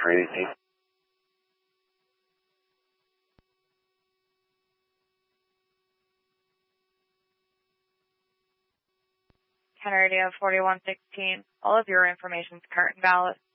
318. Radio 4116. All of your information is current and valid.